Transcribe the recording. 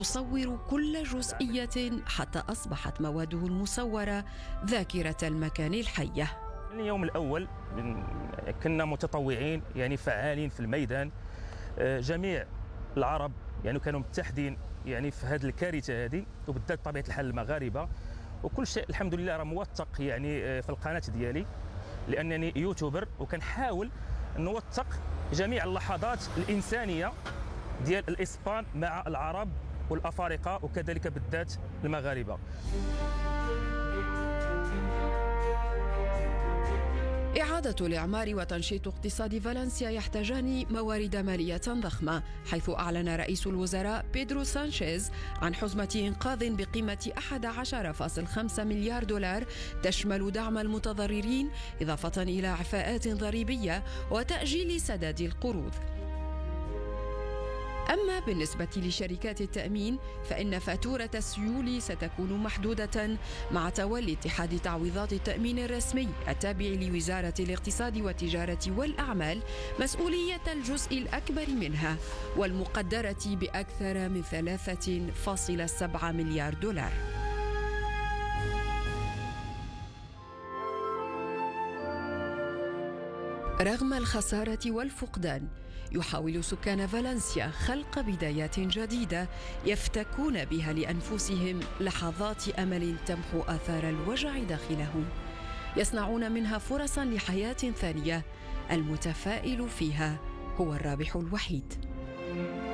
يصور كل جزئية حتى أصبحت مواده المصورة ذاكرة المكان الحية. اليوم الأول كنا متطوعين يعني فعالين في الميدان، جميع العرب يعني كانوا متحدين يعني في هذه الكارثة هذه، وبالذات بطبيعة الحال المغاربة، وكل شيء الحمد لله راه موثق يعني في القناة ديالي، لأنني يوتيوبر وكنحاول نوثق جميع اللحظات الإنسانية ديال الإسبان مع العرب والأفارقة وكذلك بالذات المغاربة. إعادة الإعمار وتنشيط اقتصاد فالنسيا يحتاجان موارد مالية ضخمة، حيث أعلن رئيس الوزراء بيدرو سانشيز عن حزمة إنقاذ بقيمة 11.5 مليار دولار تشمل دعم المتضررين إضافة إلى إعفاءات ضريبية وتأجيل سداد القروض. أما بالنسبة لشركات التأمين فإن فاتورة السيول ستكون محدودة مع تولي اتحاد تعويضات التأمين الرسمي التابع لوزارة الاقتصاد والتجارة والأعمال مسؤولية الجزء الأكبر منها، والمقدرة بأكثر من 3.7 مليار دولار. رغم الخسارة والفقدان، يحاول سكان فالنسيا خلق بدايات جديدة يفتكون بها لأنفسهم لحظات أمل تمحو آثار الوجع داخلهم، يصنعون منها فرصا لحياة ثانية المتفائل فيها هو الرابح الوحيد.